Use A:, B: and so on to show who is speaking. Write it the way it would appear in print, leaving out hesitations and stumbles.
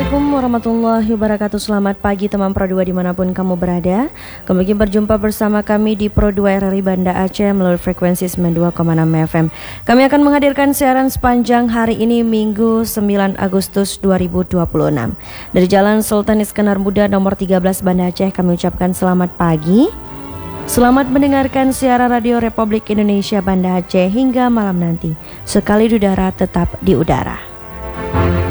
A: Assalamualaikum warahmatullahi wabarakatuh. Selamat pagi teman Pro 2 dimanapun kamu berada. Kembali berjumpa bersama kami di Pro 2 RRI Banda Aceh melalui frekuensi 92,6 FM. Kami akan menghadirkan siaran sepanjang hari ini Minggu 9 Agustus 2026 dari Jalan Sultan Iskandar Muda nomor 13 Banda Aceh. Kami ucapkan selamat pagi. Selamat mendengarkan siaran Radio Republik Indonesia Banda Aceh hingga malam nanti. Sekali di udara tetap di udara.